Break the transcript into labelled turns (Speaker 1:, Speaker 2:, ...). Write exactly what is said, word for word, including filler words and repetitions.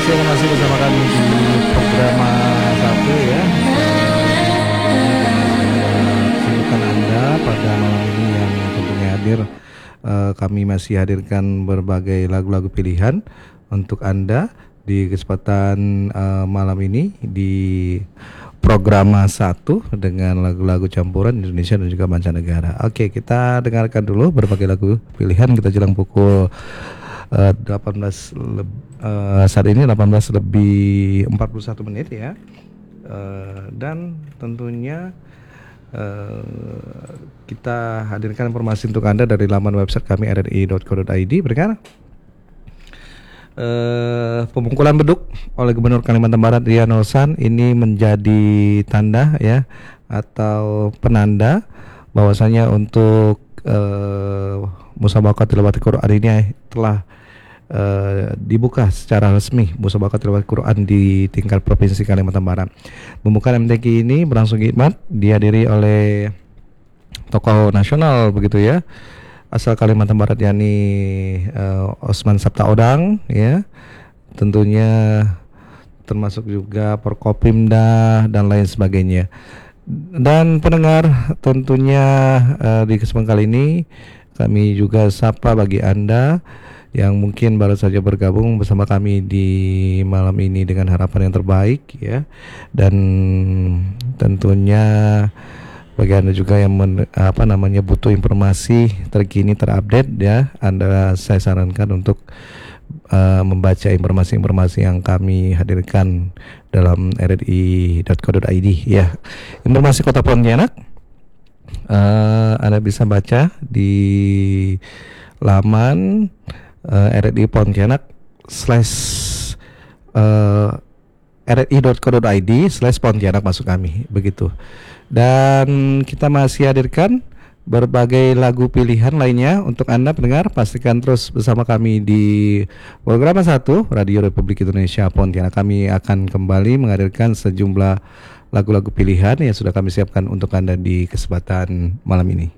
Speaker 1: kasih yang masih bersama kami di program satu ya. Silakan Anda pada malam ini yang tentunya hadir. Uh, kami masih hadirkan berbagai lagu-lagu pilihan untuk Anda di kesempatan uh, malam ini di program satu dengan lagu-lagu campuran Indonesia dan juga mancanegara. Oke, kita dengarkan dulu berbagai lagu pilihan. Kita jelang pukul Uh, delapan belas leb- uh, saat ini delapan belas lebih empat puluh satu menit ya. Uh, dan tentunya uh, kita hadirkan informasi untuk Anda dari laman website kami r r i dot co dot i d. Berikut uh, pemungkulan beduk oleh Gubernur Kalimantan Barat Rian Ozan ini menjadi tanda ya atau penanda bahwasanya untuk uh, musabaqah tilawatil Quran ini telah Uh, dibuka secara resmi musabaqah tilawatil Quran di tingkat provinsi Kalimantan Barat. Pembukaan M T Q ini berlangsung khidmat dihadiri oleh tokoh nasional begitu ya, asal Kalimantan Barat yakni uh, Osman Sabtaodang ya, tentunya termasuk juga Forkopimda dan lain sebagainya. Dan pendengar, tentunya uh, di kesempatan kali ini kami juga sapa bagi Anda yang mungkin baru saja bergabung bersama kami di malam ini dengan harapan yang terbaik ya, dan tentunya bagi Anda juga yang men, apa namanya butuh informasi terkini terupdate ya, Anda saya sarankan untuk uh, membaca informasi-informasi yang kami hadirkan dalam r r i dot co dot i d ya. Informasi Kota Pontianak uh, Anda bisa baca di laman Uh, R R I Pontianak slash uh, r r i dot co dot i d slash Pontianak masuk kami begitu. Dan kita masih hadirkan berbagai lagu pilihan lainnya untuk Anda pendengar. Pastikan terus bersama kami di program satu Radio Republik Indonesia Pontianak. Kami akan kembali menghadirkan sejumlah lagu-lagu pilihan yang sudah kami siapkan untuk Anda di kesempatan malam ini.